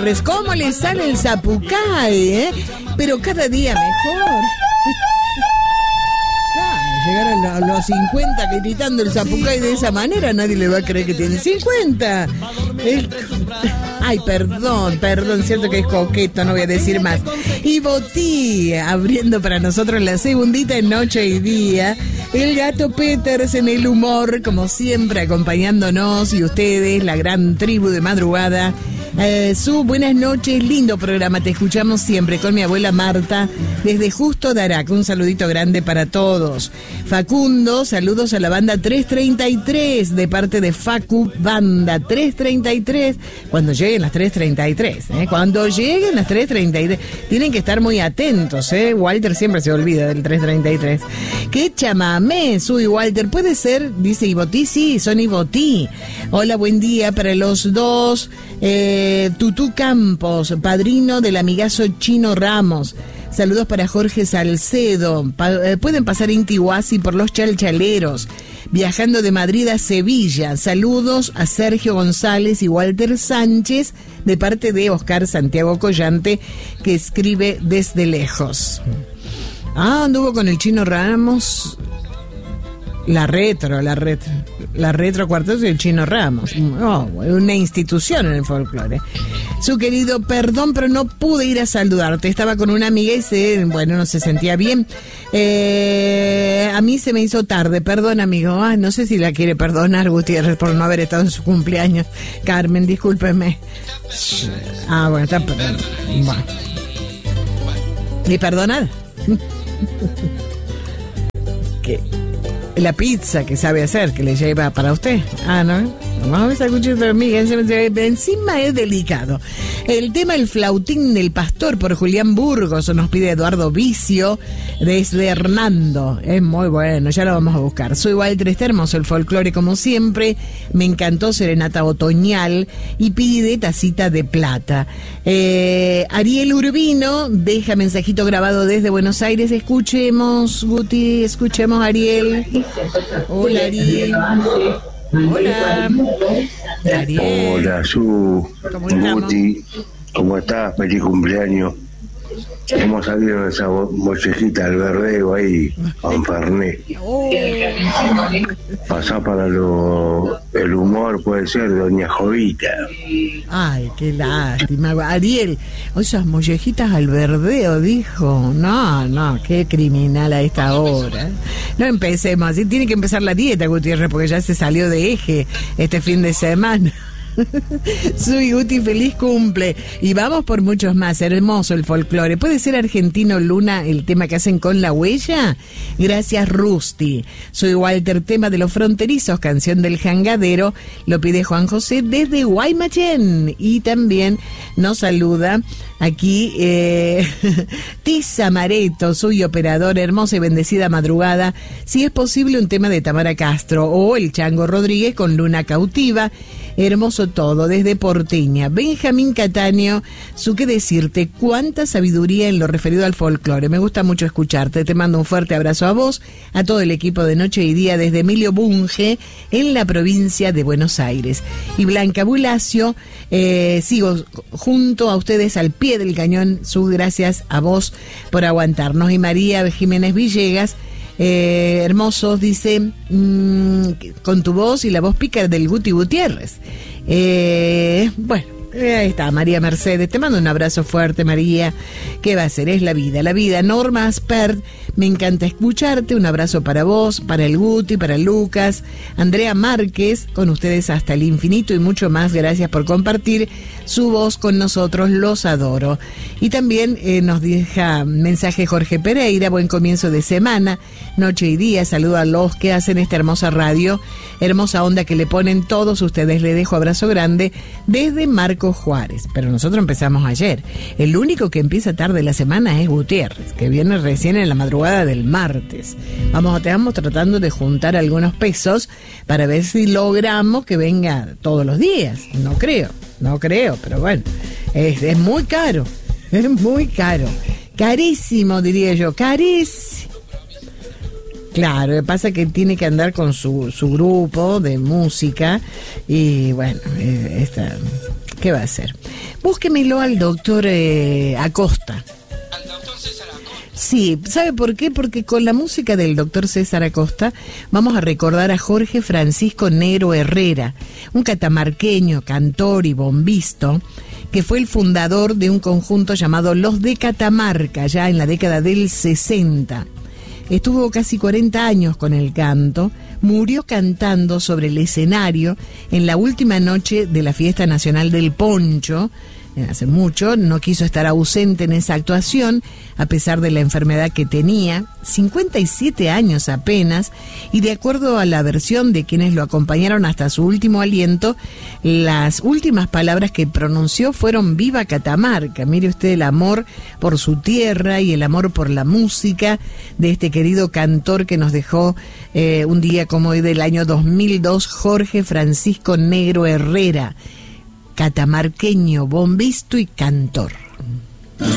Gutiérrez, ¿cómo le sale el zapucay, Pero cada día mejor. Llegar a los 50 gritando el zapucay de esa manera, nadie le va a creer que tiene 50. Ay, perdón, cierto que es coqueto, no voy a decir más. Y Botí, abriendo para nosotros la segundita en Noche y Día. El gato Peters en el humor, como siempre, acompañándonos y ustedes, la gran tribu de madrugada. Buenas noches, lindo programa, te escuchamos siempre con mi abuela Marta desde Justo Darac, un saludito grande para todos. Facundo, saludos a la banda 333 de parte de Facu, banda 333, cuando lleguen las 333, cuando lleguen las 333, tienen que estar muy atentos, Walter siempre se olvida del 333. ¡Qué chamamé, Sui Walter! Puede ser, dice Ibotí, sí, son Ibotí. Hola, buen día para los dos. Tutú Campos, padrino del amigazo Chino Ramos. Saludos para Jorge Salcedo. Pueden pasar Intihuasi por los chalchaleros. Viajando de Madrid a Sevilla. Saludos a Sergio González y Walter Sánchez de parte de Oscar Santiago Collante, que escribe desde lejos. Anduvo con el Chino Ramos. La retro cuarteto y el Chino Ramos. Una institución en el folclore. Su querido, perdón, pero no pude ir a saludarte. Estaba con una amiga y no se sentía bien. A mí se me hizo tarde, perdón, amigo. No sé si la quiere perdonar Gutiérrez por no haber estado en su cumpleaños. Carmen, discúlpeme. Bueno, está perdón. Bueno. ¿Y perdonar? ¿Qué? La pizza que sabe hacer, que le lleva para usted. ¿No? Vamos a escuchar, pero amiga, encima es delicado. El tema El flautín del pastor por Julián Burgos nos pide Eduardo Vicio desde Hernando. Es muy bueno, ya lo vamos a buscar. Soy Walter, está hermoso el folclore como siempre. Me encantó Serenata Otoñal y pide Tacita de Plata. Ariel Urbino deja mensajito grabado desde Buenos Aires. Escuchemos, Guti, escuchemos, Ariel. Hola, Ariel. Hola, Ariel. Hola, Guti, ¿cómo estás? Feliz cumpleaños. ¿Cómo salieron esa mollejita al verdeo ahí, con Fernet? Pasá para el humor, puede ser, doña Jovita. Ay, qué lástima. Ariel, esas mollejitas al verdeo, dijo. No, qué criminal a esta hora. No empecemos así, tiene que empezar la dieta, Gutiérrez, porque ya se salió de eje este fin de semana. Soy Guti, feliz cumple. Y vamos por muchos más. Hermoso el folclore. ¿Puede ser argentino, Luna, el tema que hacen con la huella? Gracias, Rusty. Soy Walter, tema de los fronterizos, canción del jangadero. Lo pide Juan José desde Guaymallén. Y también nos saluda aquí Tiza Mareto, soy operador, hermosa y bendecida madrugada. Si es posible, un tema de Tamara Castro o el Chango Rodríguez con Luna Cautiva. Hermoso todo, desde Porteña. Benjamín Cataño, su qué decirte, cuánta sabiduría en lo referido al folclore. Me gusta mucho escucharte. Te mando un fuerte abrazo a vos, a todo el equipo de Noche y Día desde Emilio Bunge, en la provincia de Buenos Aires. Y Blanca Bulacio, sigo junto a ustedes al pie del cañón. Sus gracias a vos por aguantarnos. Y María Jiménez Villegas, hermosos, dice, con tu voz y la voz pícara del Guti Gutiérrez. Bueno, ahí está María Mercedes, te mando un abrazo fuerte, María. ¿Qué va a ser? Es la vida. Norma Aspert, me encanta escucharte, un abrazo para vos, para el Guti, para Lucas. Andrea Márquez, con ustedes hasta el infinito y mucho más. Gracias por compartir su voz con nosotros, los adoro. Y también nos deja mensaje Jorge Pereira, buen comienzo de semana, Noche y Día. Saludo a los que hacen esta hermosa radio, hermosa onda que le ponen todos ustedes. Le dejo abrazo grande desde Marcos Juárez. Pero nosotros empezamos ayer. El único que empieza tarde la semana es Gutiérrez, que viene recién en la madrugada del martes. Estamos tratando de juntar algunos pesos para ver si logramos que venga todos los días. No creo, pero bueno, es muy caro, carísimo, diría yo, carísimo. Claro, lo que pasa es que tiene que andar con su grupo de música y bueno, ¿Qué va a hacer? Búsquemelo al doctor Acosta. ¿Al doctor César Acosta? Sí, ¿sabe por qué? Porque con la música del doctor César Acosta vamos a recordar a Jorge Francisco Negro Herrera, un catamarqueño, cantor y bombisto, que fue el fundador de un conjunto llamado Los de Catamarca, ya en la década del 60. Estuvo casi 40 años con el canto, murió cantando sobre el escenario en la última noche de la Fiesta Nacional del Poncho. Hace mucho, no quiso estar ausente en esa actuación, a pesar de la enfermedad que tenía, 57 años apenas, y de acuerdo a la versión de quienes lo acompañaron hasta su último aliento, las últimas palabras que pronunció fueron "Viva Catamarca". Mire usted el amor por su tierra y el amor por la música de este querido cantor que nos dejó un día como hoy del año 2002, Jorge Francisco Negro Herrera, catamarqueño, bombisto y cantor.